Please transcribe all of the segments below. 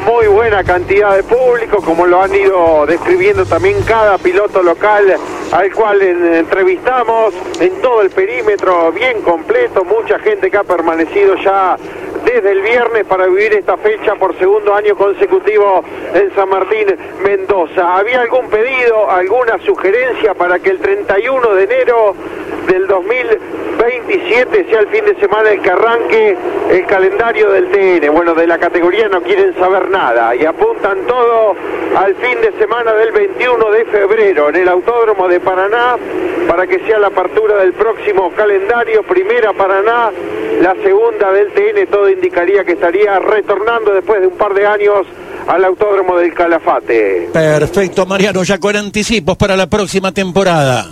Muy buena cantidad de público, como lo han ido describiendo también cada piloto local al cual entrevistamos, en todo el perímetro bien completo, mucha gente que ha permanecido ya desde el viernes para vivir esta fecha por segundo año consecutivo en San Martín, Mendoza. ¿Había algún pedido, alguna sugerencia para que el 31 de enero del 2027 sea el fin de semana el que arranque el calendario del TN? Bueno, de la categoría no quieren saber nada y apuntan todo al fin de semana del 21 de febrero en el Autódromo de Paraná para que sea la apertura del próximo calendario. Primera Paraná, la segunda del TN. Todo indicaría que estaría retornando después de un par de años al Autódromo del Calafate. Perfecto, Mariano, ya con anticipos para la próxima temporada.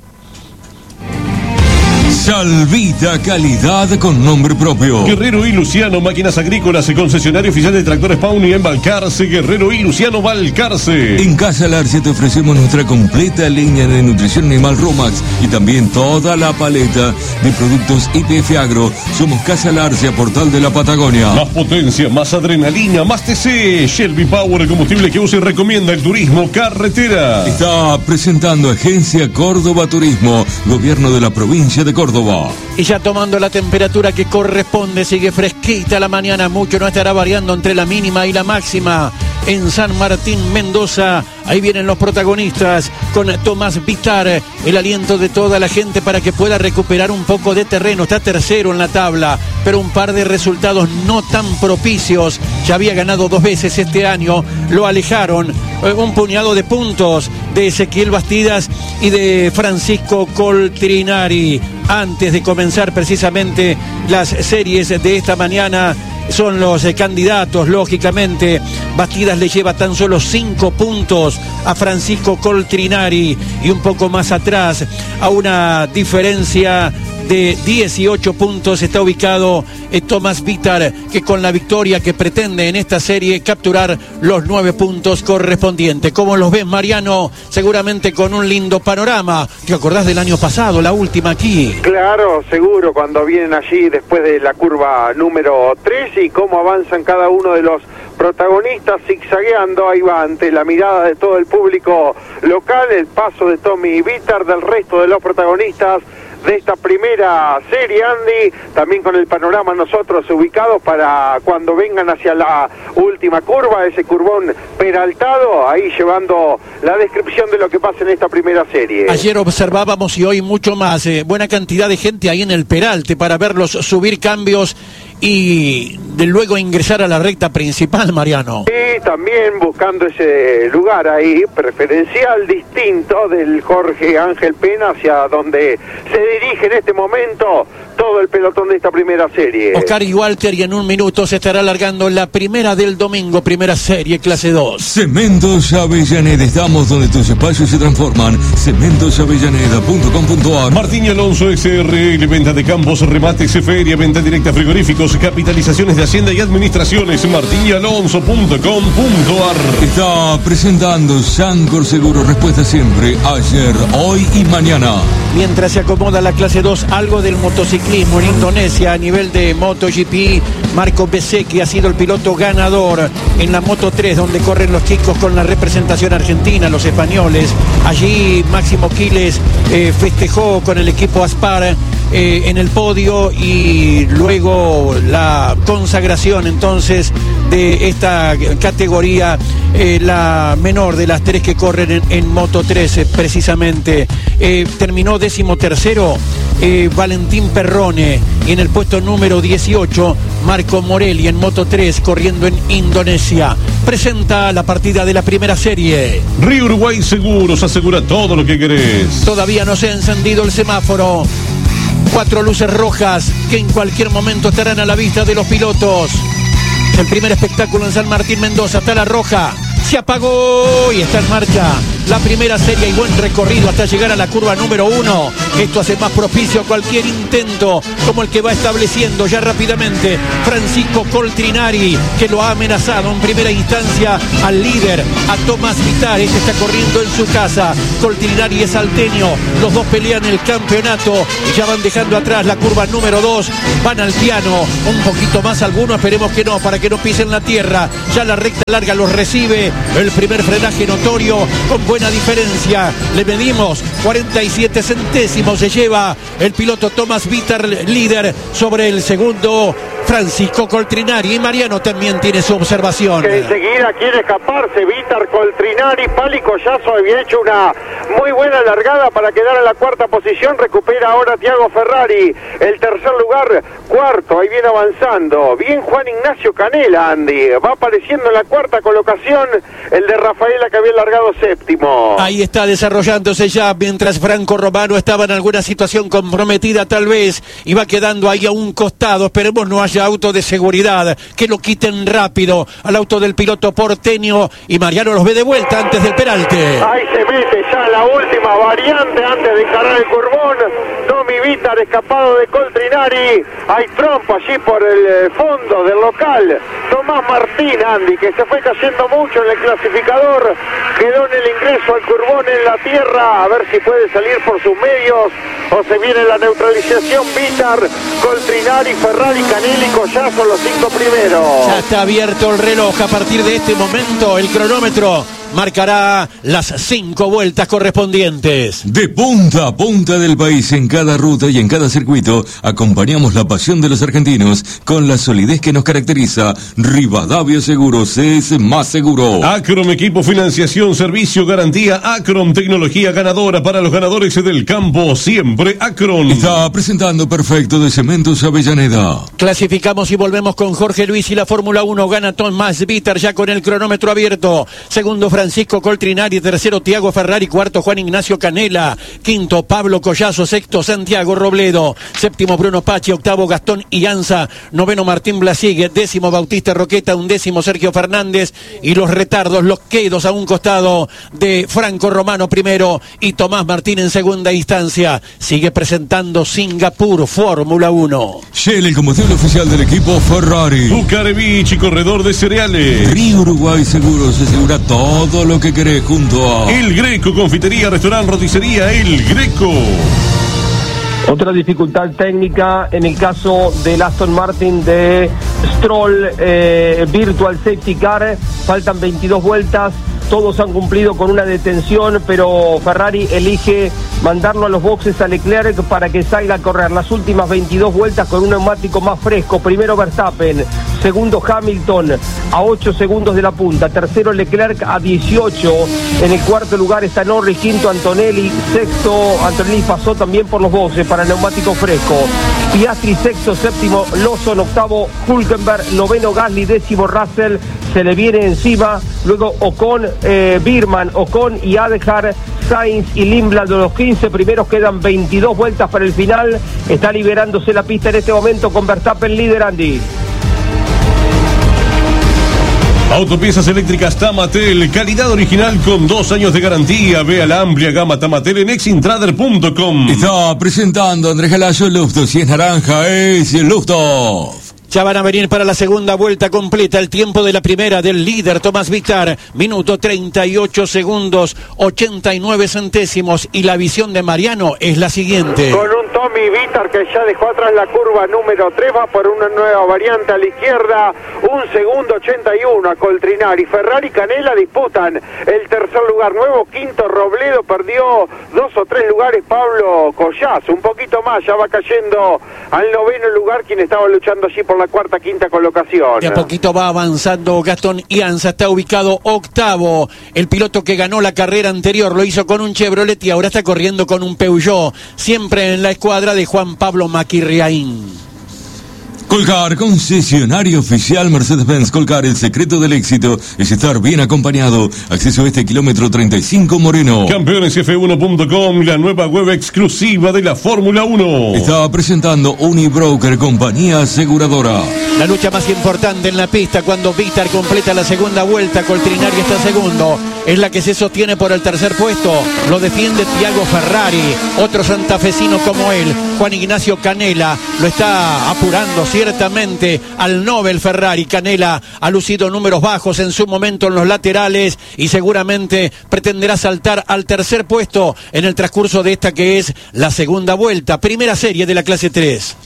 Salvita, calidad con nombre propio. Guerrero y Luciano, máquinas agrícolas, concesionario oficial de tractores Pauni en Balcarce. Guerrero y Luciano, Balcarce. En Casa Larcia te ofrecemos nuestra completa línea de nutrición animal Romax y también toda la paleta de productos IPF Agro. Somos Casa Larcia, portal de la Patagonia. Más potencia, más adrenalina, más TC. Shelby Power, el combustible que usa y recomienda el turismo carretera. Está presentando Agencia Córdoba Turismo, Gobierno de la Provincia de Córdoba. Y ya tomando la temperatura que corresponde, sigue fresquita la mañana, mucho no estará variando entre la mínima y la máxima en San Martín, Mendoza. Ahí vienen los protagonistas con Tomás Vitar, el aliento de toda la gente para que pueda recuperar un poco de terreno. Está tercero en la tabla, pero un par de resultados no tan propicios. Ya había ganado 2 veces este año, lo alejaron un puñado de puntos de Ezequiel Bastidas y de Francisco Coltrinari. Antes de comenzar precisamente las series de esta mañana, son los candidatos, lógicamente. Bastidas le lleva tan solo 5 puntos a Francisco Coltrinari y un poco más atrás, a una diferencia de 18 puntos, está ubicado Tomás Vitar, que con la victoria que pretende en esta serie capturar los 9 puntos correspondientes. ¿Cómo los ves, Mariano? Seguramente con un lindo panorama. ¿Te acordás del año pasado, la última aquí? Claro, seguro, cuando vienen allí después de la curva número 3 y cómo avanzan cada uno de los protagonistas zigzagueando. Ahí va, ante la mirada de todo el público local, el paso de Tommy Vitar, del resto de los protagonistas de esta primera serie, Andy, también con el panorama nosotros ubicados para cuando vengan hacia la última curva, ese curvón peraltado, ahí llevando la descripción de lo que pasa en esta primera serie. Ayer observábamos y hoy mucho más, buena cantidad de gente ahí en el peralte para verlos subir cambios y de luego ingresar a la recta principal, Mariano. Sí, también buscando ese lugar ahí preferencial distinto del Jorge Ángel Pena, hacia donde se dirige en este momento todo el pelotón de esta primera serie. Oscar y Walter, y en un minuto se estará alargando la primera del domingo, primera serie, clase 2. Cementos Avellaneda, estamos donde tus espacios se transforman. cementosavellaneda.com.ar. Martín y Alonso SRL, venta de campos, remates, feria, venta directa, frigoríficos, capitalizaciones de Hacienda y administraciones. martinyalonso.com.ar. Está presentando Sancor Seguro, respuesta siempre, ayer, hoy y mañana. Mientras se acomoda la clase 2, algo del motociclismo en Indonesia a nivel de MotoGP. Marco Bezzecchi ha sido el piloto ganador en la Moto 3, donde corren los chicos con la representación argentina, los españoles. Allí Máximo Quiles festejó con el equipo Aspar en el podio, y luego la consagración entonces de esta categoría, la menor de las 3 que corren en Moto 3 precisamente. Terminó 13º Valentín Perrone, y en el puesto número 18 Marco Morelli en Moto 3 corriendo en Indonesia. Presenta la partida de la primera serie. Río Uruguay Seguros, asegura todo lo que querés. Todavía no se ha encendido el semáforo. 4 luces rojas que en cualquier momento estarán a la vista de los pilotos. El primer espectáculo en San Martín, Mendoza. Está la roja, se apagó y está en marcha la primera serie y buen recorrido hasta llegar a la curva número 1. Esto hace más propicio cualquier intento como el que va estableciendo ya rápidamente Francisco Coltrinari, que lo ha amenazado en primera instancia al líder, a Tomás Vitar. Este está corriendo en su casa. Coltrinari es salteño, los dos pelean el campeonato y ya van dejando atrás la curva número 2, van al piano, un poquito más algunos, esperemos que no, para que no pisen la tierra. Ya la recta larga los recibe, el primer frenaje notorio con buena diferencia, le medimos 47 centésimos, se lleva el piloto Tomás Vitar, líder sobre el segundo Francisco Coltrinari, y Mariano también tiene su observación. Que enseguida quiere escaparse Vitar, Coltrinari, Pali Collazo había hecho una muy buena largada para quedar en la cuarta posición, recupera ahora Thiago Ferrari, el tercer lugar, cuarto, ahí viene avanzando, bien Juan Ignacio Canela, Andy, va apareciendo en la cuarta colocación el de Rafaela que había largado séptimo. Ahí está desarrollándose ya, mientras Franco Romano estaba en alguna situación comprometida tal vez, y va quedando ahí a un costado, esperemos no haya auto de seguridad, que lo quiten rápido al auto del piloto porteño, y Mariano los ve de vuelta antes del peralte. Ahí se mete ya la última variante antes de encarar el curbón, Tommy Vitar escapado de Coltrinari, hay trompa allí por el fondo del local, Tomás Martín, Andy, que se fue cayendo mucho en el clasificador, quedó en el ingreso al curbón en la tierra, a ver si puede salir por sus medios, o se viene la neutralización. Vitar, Coltrinari, Ferrari, Canelli, Collazo, los 5 primeros. Ya está abierto el reloj. A partir de este momento el cronómetro marcará las 5 vueltas correspondientes. De punta a punta del país, en cada ruta y en cada circuito, acompañamos la pasión de los argentinos con la solidez que nos caracteriza. Rivadavia Seguros es más seguro. Acrom Equipo, Financiación, Servicio, Garantía. Acrom, tecnología ganadora para los ganadores del campo. Siempre Acrom. Está presentando Perfecto de Cementos Avellaneda. Clasificamos y volvemos con Jorge Luis y la Fórmula 1. Gana Tomás Vitar ya con el cronómetro abierto. Segundo Francisco Coltrinari, tercero Thiago Ferrari, cuarto Juan Ignacio Canela, quinto Pablo Collazo, sexto Santiago Robledo, séptimo Bruno Pachi, octavo Gastón Ianza, noveno Martín Blasigue, décimo Bautista Roqueta, undécimo Sergio Fernández, y los retardos, los quedos a un costado de Franco Romano primero y Tomás Martín en segunda instancia. Sigue presentando Singapur Fórmula 1. Shell, el combustible oficial del equipo Ferrari. Bucarevich, corredor de cereales. Río Uruguay Seguros asegura todo lo que querés junto a El Greco, confitería, restaurante, roticería El Greco. Otra dificultad técnica en el caso del Aston Martin de Stroll, Virtual Safety Car, faltan 22 vueltas, todos han cumplido con una detención, pero Ferrari elige mandarlo a los boxes a Leclerc para que salga a correr las últimas 22 vueltas con un neumático más fresco. Primero Verstappen, segundo Hamilton a 8 segundos de la punta, tercero Leclerc a 18, en el cuarto lugar está Norris, quinto Antonelli, sexto Antonelli pasó también por los boxes para neumático fresco, Piastri sexto, séptimo Lawson, octavo Hülkenberg, noveno Gasly, décimo Russell, se le viene encima, luego Ocon, Birman, Ocon y Adhar, Sainz y Lindblad, los 15 primeros, quedan 22 vueltas para el final, está liberándose la pista en este momento con Verstappen líder, Andy. Autopiezas eléctricas Tamatel, calidad original con 2 años de garantía. Vea la amplia gama Tamatel en exintrader.com. Está presentando Andrés Galayo Lufto. Si es naranja, es Lufto. Ya van a venir para la segunda vuelta completa. El tiempo de la primera del líder Tomás Vitar, minuto 38 segundos 89 centésimos, y la visión de Mariano es la siguiente. Con un Tommy Vitar que ya dejó atrás la curva número 3, va por una nueva variante a la izquierda, 1 segundo 81 a Coltrinari. Ferrari y Canela disputan el tercer lugar, nuevo quinto Robledo, perdió 2 o 3 lugares Pablo Collazo, un poquito más, ya va cayendo al noveno lugar quien estaba luchando allí por la cuarta, quinta colocación. De a poquito va avanzando Gastón Ianza, está ubicado octavo. El piloto que ganó la carrera anterior lo hizo con un Chevrolet y ahora está corriendo con un Peugeot, siempre en la escuadra de Juan Pablo Maquirriaín. Colcar, concesionario oficial Mercedes-Benz. Colcar, el secreto del éxito es estar bien acompañado. Acceso a este kilómetro 35 Moreno. Campeonesf1.com, la nueva web exclusiva de la Fórmula 1. Está presentando Unibroker, compañía aseguradora. La lucha más importante en la pista cuando Vítar completa la segunda vuelta, Coltrinari está segundo, es la que se sostiene por el tercer puesto, lo defiende Thiago Ferrari, otro santafesino como él, Juan Ignacio Canela, lo está apurando ciertamente al Nobel Ferrari. Canela ha lucido números bajos en su momento en los laterales y seguramente pretenderá saltar al tercer puesto en el transcurso de esta que es la segunda vuelta, primera serie de la clase 3.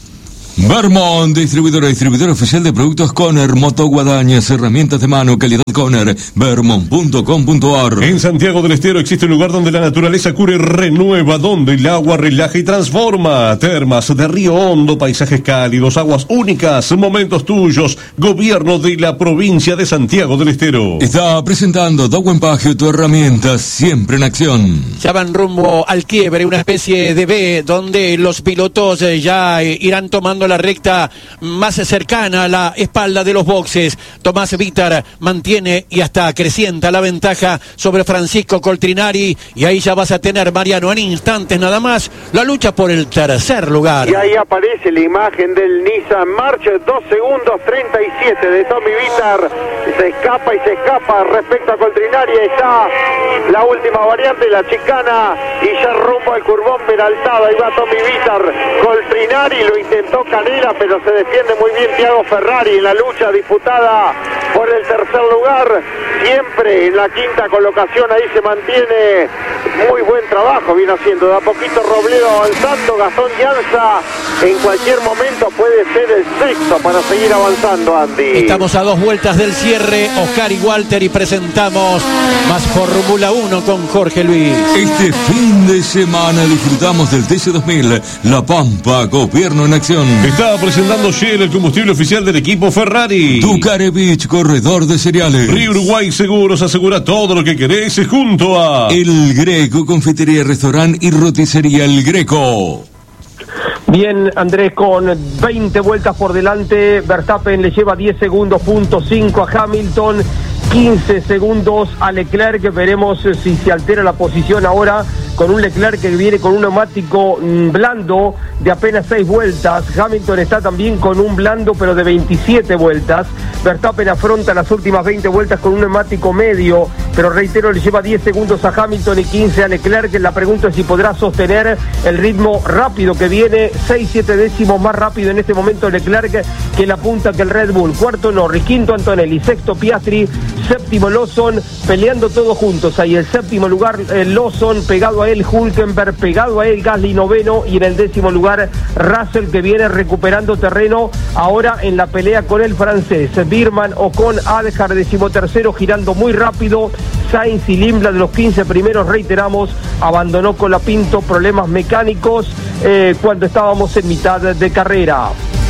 Vermont, distribuidor oficial de productos Conner, motoguadañas, herramientas de mano, calidad Conner, vermont.com.ar. En Santiago del Estero existe un lugar donde la naturaleza cura y renueva, donde el agua relaja y transforma. Termas de Río Hondo, paisajes cálidos, aguas únicas, momentos tuyos. Gobierno de la provincia de Santiago del Estero. Está presentando Dowen Pagio, tu herramienta siempre en acción. Ya van rumbo al quiebre, una especie de B, donde los pilotos ya irán tomando la recta más cercana a la espalda de los boxes. Tomás Vítar mantiene y hasta acrecienta la ventaja sobre Francisco Coltrinari, y ahí ya vas a tener, Mariano, en instantes nada más, la lucha por el tercer lugar. Y ahí aparece la imagen del Nissan March, 2 segundos 37 de Tommy Vítar, se escapa respecto a Coltrinari. Está la última variante, la chicana, y ya rumbo al curbón Peraltada. Ahí va Tommy Vítar, Coltrinari lo intentó Canela, pero se defiende muy bien Thiago Ferrari en la lucha disputada por el tercer lugar, siempre en la quinta colocación. Ahí se mantiene, muy buen trabajo viene haciendo, de a poquito Robledo avanzando, Gastón Llanza en cualquier momento puede ser el sexto para seguir avanzando, Andy. Estamos a 2 vueltas del cierre, Oscar y Walter, y presentamos más Fórmula 1 con Jorge Luis. Este fin de semana disfrutamos del TC2000, La Pampa, gobierno en acción. Está presentando Shell, el combustible oficial del equipo Ferrari. Ducarevich, corredor de cereales. Río Uruguay Seguros, asegura todo lo que querés junto a El Greco, confitería, restaurante y roticería El Greco. Bien, Andrés, con 20 vueltas por delante, Verstappen le lleva 10 segundos, .5 a Hamilton, 15 segundos a Leclerc. Veremos si se altera la posición ahora con un Leclerc que viene con un neumático blando de apenas 6 vueltas. Hamilton está también con un blando pero de 27 vueltas. Verstappen afronta las últimas 20 vueltas con un neumático medio, pero reitero, le lleva 10 segundos a Hamilton y 15 a Leclerc. La pregunta es si podrá sostener el ritmo rápido que viene, 6-7 décimos más rápido en este momento Leclerc que la punta que el Red Bull. Cuarto Norris, quinto Antonelli, sexto Piastri, séptimo Lawson, peleando todos juntos. Ahí el séptimo lugar Lawson, pegado a él Hülkenberg, pegado a él Gasly, noveno, y en el décimo lugar Russell, que viene recuperando terreno ahora en la pelea con el francés. Birman, Ocon, Adjar, decimotercero, girando muy rápido. Sainz y Limbla, de los 15 primeros, reiteramos, abandonó Colapinto, problemas mecánicos cuando estábamos en mitad de carrera.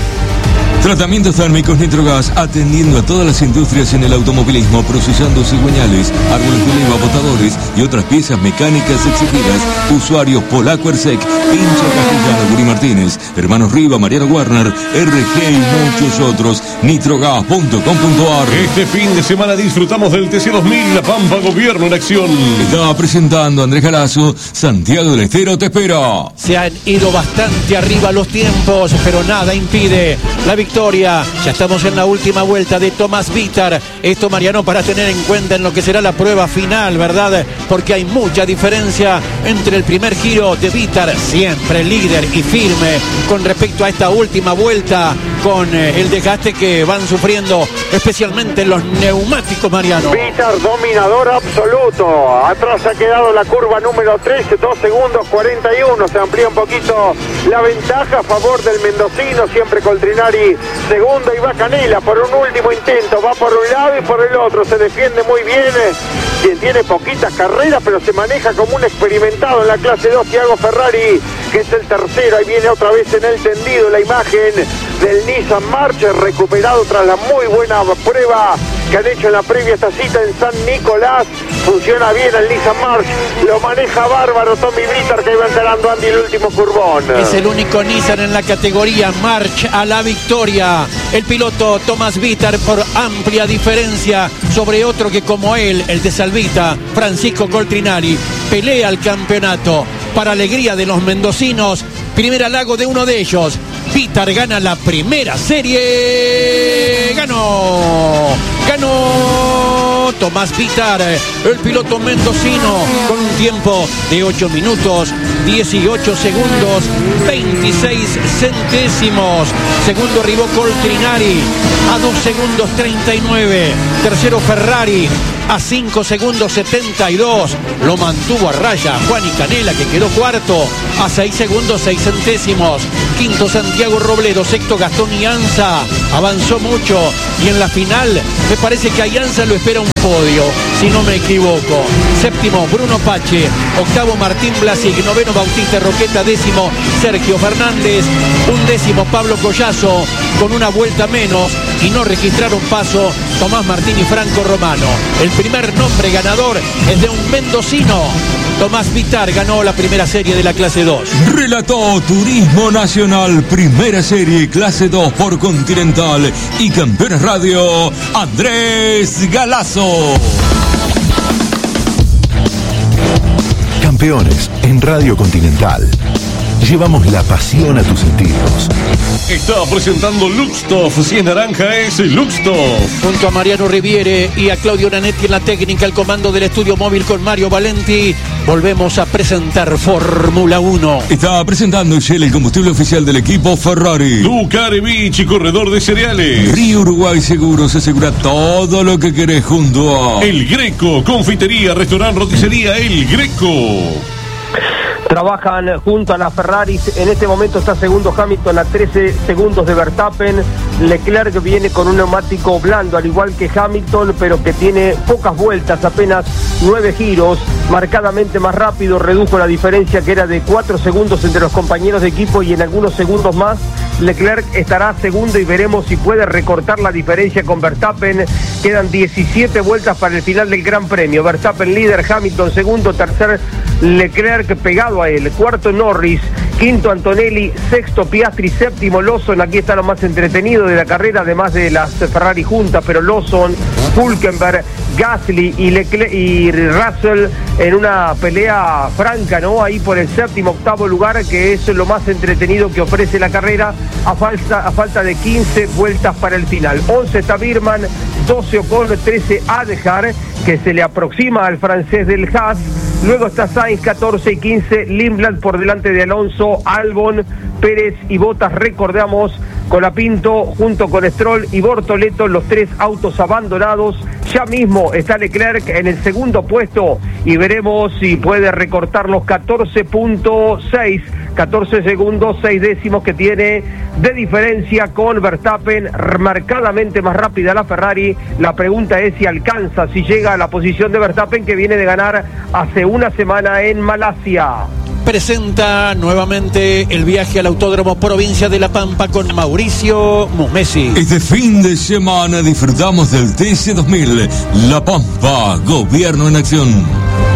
Tratamientos térmicos Nitrogas, atendiendo a todas las industrias en el automovilismo, procesando cigüeñales, árboles de oliva, botadores y otras piezas mecánicas exigidas. Usuarios Polaco Ersec, Pincho Castellano, Guri Martínez, Hermanos Riva, Mariano Warner, RG y muchos otros. Nitrogas.com.ar. Este fin de semana disfrutamos del TC2000, La Pampa, gobierno en acción. Está presentando Andrés Galazo, Santiago del Estero te espera. Se han ido bastante arriba los tiempos, pero nada impide la victoria. Ya estamos en la última vuelta de Tomás Vítar. Esto, Mariano, para tener en cuenta en lo que será la prueba final, ¿verdad? Porque hay mucha diferencia entre el primer giro de Vítar, siempre líder y firme, con respecto a esta última vuelta, con el desgaste que van sufriendo, especialmente los neumáticos, Mariano. Vítar, dominador absoluto. Atrás ha quedado la curva número 13, 2 segundos 41. Se amplía un poquito la ventaja a favor del mendocino, siempre Coltrinari segundo, y va Canela por un último intento, va por un lado y por el otro, se defiende muy bien, quien tiene poquitas carreras pero se maneja como un experimentado en la clase 2, Thiago Ferrari, que es el tercero. Ahí viene otra vez en el tendido la imagen del Nissan March, recuperado tras la muy buena prueba que han hecho en la previa esta cita en San Nicolás. Funciona bien el Nissan March, lo maneja bárbaro Tommy Bitter, que va encarando Andy el último curvón. Es el único Nissan en la categoría March a la victoria. El piloto Tomás Bitter por amplia diferencia sobre otro que como él, el de Salvita, Francisco Coltrinari, pelea el campeonato. Para alegría de los mendocinos, primer halago de uno de ellos. Bitter gana la primera serie. ¡Ganó! Tomás Bitter, el piloto mendocino, con un tiempo de 8 minutos, 18 segundos, 26 centésimos. Segundo arribó Coltrinari a 2 segundos 39. Tercero Ferrari a 5 segundos 72. Lo mantuvo a raya Juan y Canela, que quedó cuarto a 6 segundos 6 centésimos. Quinto Santiago Robledo, sexto Gastón Ianza. Avanzó mucho y en la final me parece que a Ianza lo espera un podio, si no me equivoco. Séptimo Bruno Pache, octavo Martín Blasic, noveno Bautista Roqueta, décimo Sergio Fernández, undécimo Pablo Collazo, con una vuelta menos, y no registraron paso Tomás Martín y Franco Romano. El primer nombre ganador es de un mendocino. Tomás Bitter ganó la primera serie de la clase 2. Relató Turismo Nacional, primera serie, clase 2 por Continental y Campeones Radio, Andrés Galazo. Campeones en Radio Continental. Llevamos la pasión a tus sentidos. Está presentando Luxtoff. Si es naranja, es Luxtoff. Junto a Mariano Riviere y a Claudio Nanetti en la técnica, el comando del estudio móvil con Mario Valenti, volvemos a presentar Fórmula 1. Está presentando Shell, el combustible oficial del equipo Ferrari. Ducare Bichi, corredor de cereales. Río Uruguay Seguros asegura todo lo que querés junto a El Greco, confitería, restaurante, roticería El Greco. Trabajan junto a las Ferraris. En este momento está segundo Hamilton a 13 segundos de Verstappen. Leclerc viene con un neumático blando, al igual que Hamilton, pero que tiene pocas vueltas, apenas 9 giros. Marcadamente más rápido, redujo la diferencia que era de 4 segundos entre los compañeros de equipo, y en algunos segundos más Leclerc estará segundo y veremos si puede recortar la diferencia con Verstappen. Quedan 17 vueltas para el final del Gran Premio. Verstappen líder, Hamilton segundo, tercer Leclerc pegado a él, cuarto Norris, quinto Antonelli, sexto Piastri, séptimo Lawson. Aquí está lo más entretenido de la carrera, además de las Ferrari juntas, pero Lawson, Hülkenberg, Gasly y Russell en una pelea franca, ¿no? Ahí por el séptimo, octavo lugar, que es lo más entretenido que ofrece la carrera, a falta de 15 vueltas para el final. 11 está Birman, 12 Ocon, 13 Adjar, que se le aproxima al francés del Haas. Luego está Sainz, 14 y 15, Lindblad por delante de Alonso, Albon, Pérez y Bottas. Recordamos, Colapinto junto con Stroll y Bortoleto, los tres autos abandonados. Ya mismo está Leclerc en el segundo puesto y veremos si puede recortar los 14 segundos, 6 décimos que tiene de diferencia con Verstappen. Marcadamente más rápida la Ferrari. La pregunta es si alcanza, si llega a la posición de Verstappen, que viene de ganar hace una semana en Malasia. Presenta nuevamente el viaje al Autódromo Provincia de La Pampa con Mauricio Musmesi. Este fin de semana disfrutamos del TC2000 La Pampa, gobierno en acción.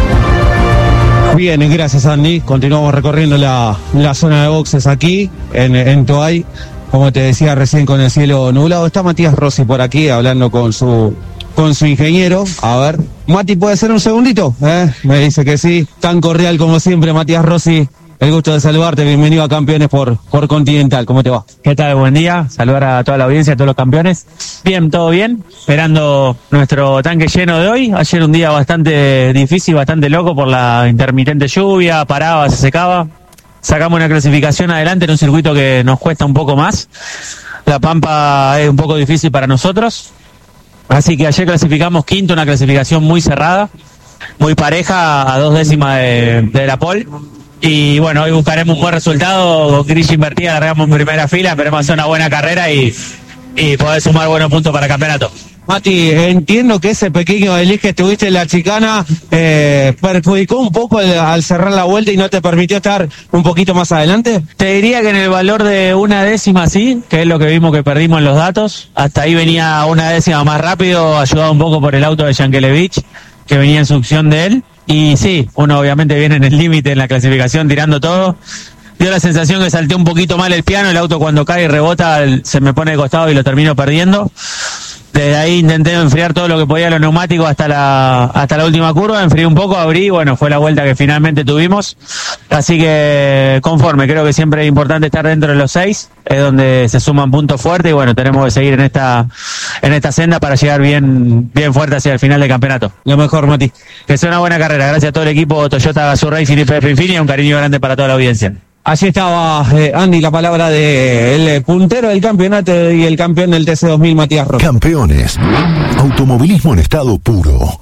Bien, gracias Andy. Continuamos recorriendo la zona de boxes aquí en Toay. Como te decía recién, con el cielo nublado. Está Matías Rossi por aquí hablando con su ingeniero. A ver, Mati, ¿puede ser un segundito? Me dice que sí. Tan cordial como siempre, Matías Rossi. El gusto de saludarte. Bienvenido a Campeones por Continental. ¿Cómo te va? ¿Qué tal? Buen día. Saludar a toda la audiencia, a todos los campeones. Bien, todo bien. Esperando nuestro tanque lleno de hoy. Ayer un día bastante difícil, bastante loco por la intermitente lluvia. Paraba, se secaba. Sacamos una clasificación adelante en un circuito que nos cuesta un poco más. La Pampa es un poco difícil para nosotros. Así que ayer clasificamos quinto, una clasificación muy cerrada, muy pareja, a 2 décimas de la pole. Y bueno, hoy buscaremos un buen resultado. Con grilla invertida largamos en primera fila, esperemos hacer una buena carrera y poder sumar buenos puntos para el campeonato. Mati, entiendo que ese pequeño desliz que tuviste en la chicana perjudicó un poco al cerrar la vuelta y no te permitió estar un poquito más adelante. Te diría que en el valor de 1/10 sí, que es lo que vimos que perdimos en los datos. Hasta ahí venía 1/10 más rápido, ayudado un poco por el auto de Yankelevich, que venía en succión de él. Y sí, uno obviamente viene en el límite en la clasificación tirando todo. Dio la sensación que salté un poquito mal el piano, el auto cuando cae y rebota se me pone de costado y lo termino perdiendo. Desde ahí intenté enfriar todo lo que podía los neumáticos hasta la última curva, enfrié un poco, abrí y bueno, fue la vuelta que finalmente tuvimos. Así que conforme, creo que siempre es importante estar dentro de los 6, es donde se suman puntos fuertes y bueno, tenemos que seguir en esta senda para llegar bien fuerte hacia el final del campeonato. Lo mejor, Mati. Que sea una buena carrera, gracias a todo el equipo Toyota Gazoo Racing y Pepe Infini y un cariño grande para toda la audiencia. Allí estaba, Andy, la palabra del puntero del campeonato y el campeón del TC2000, Matías Roca. Campeones. Automovilismo en estado puro.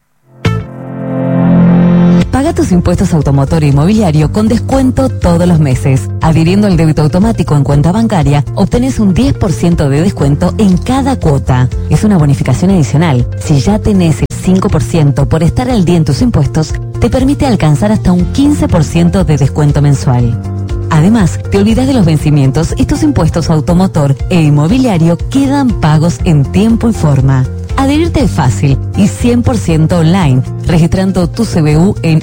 Paga tus impuestos automotor e inmobiliario con descuento todos los meses. Adhiriendo al débito automático en cuenta bancaria, obtenés un 10% de descuento en cada cuota. Es una bonificación adicional. Si ya tenés el 5% por estar al día en tus impuestos, te permite alcanzar hasta un 15% de descuento mensual. Además, te olvidas de los vencimientos y tus impuestos automotor e inmobiliario quedan pagos en tiempo y forma. Adherirte es fácil y 100% online, registrando tu CBU en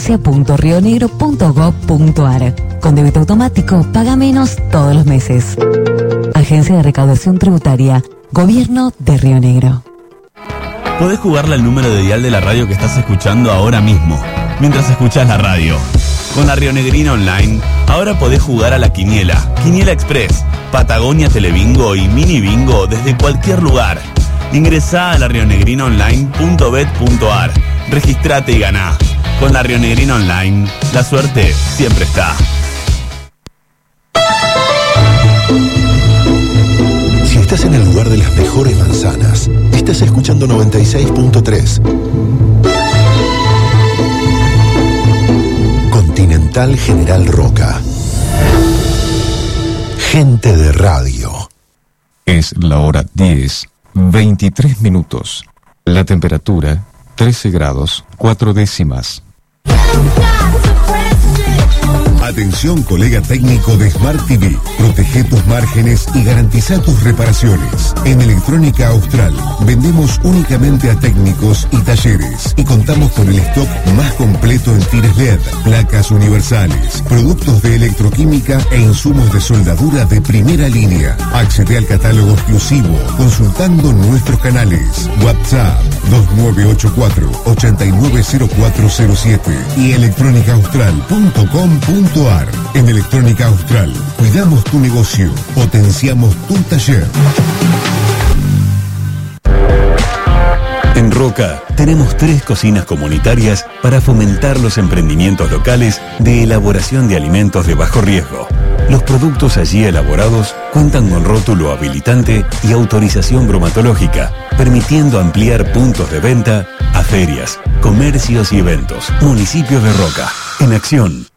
agencia.rionegro.gov.ar. Con débito automático, paga menos todos los meses. Agencia de Recaudación Tributaria, Gobierno de Río Negro. Podés jugarle al número de dial de la radio que estás escuchando ahora mismo, mientras escuchás la radio. Con la Rionegrina Online, ahora podés jugar a la Quiniela, Quiniela Express, Patagonia Telebingo y Mini Bingo desde cualquier lugar. Ingresá a la rionegrinaonline.bet.ar, registrate y ganá. Con la Rionegrina Online, la suerte siempre está. Si estás en el lugar de las mejores manzanas, estás escuchando 96.3. Continental General Roca. Gente de radio. Es la hora 10:23 minutos. La temperatura 13 grados 4 décimas. Atención, colega técnico de Smart TV. Protege tus márgenes y garantiza tus reparaciones. En Electrónica Austral vendemos únicamente a técnicos y talleres y contamos con el stock más completo en tires LED, placas universales, productos de electroquímica e insumos de soldadura de primera línea. Accede al catálogo exclusivo consultando nuestros canales. WhatsApp 2984-890407 y electrónicaaustral.com.ar. En Electrónica Austral, cuidamos tu negocio, potenciamos tu taller. En Roca tenemos 3 cocinas comunitarias para fomentar los emprendimientos locales de elaboración de alimentos de bajo riesgo. Los productos allí elaborados cuentan con rótulo habilitante y autorización bromatológica, permitiendo ampliar puntos de venta a ferias, comercios y eventos. Municipio de Roca, en acción.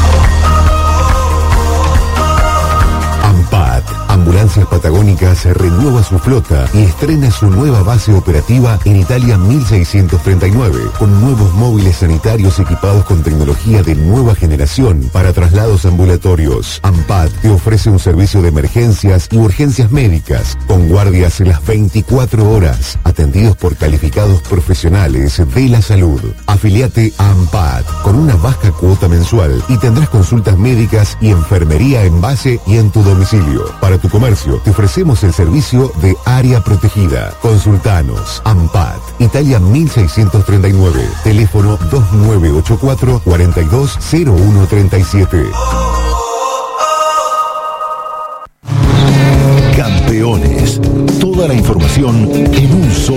AMPAT, Ambulancias Patagónicas, renueva su flota y estrena su nueva base operativa en Italia 1639, con nuevos móviles sanitarios equipados con tecnología de nueva generación para traslados ambulatorios. AMPAT te ofrece un servicio de emergencias y urgencias médicas, con guardias en las 24 horas, atendidos por calificados profesionales de la salud. Afiliate a AMPAT con una baja cuota mensual y tendrás consultas médicas y enfermería en base y en tu domicilio. Para tu comercio, te ofrecemos el servicio de área protegida. Consultanos. AMPAT, Italia 1639, teléfono 2984-420137. Campeones. Toda la información en un solo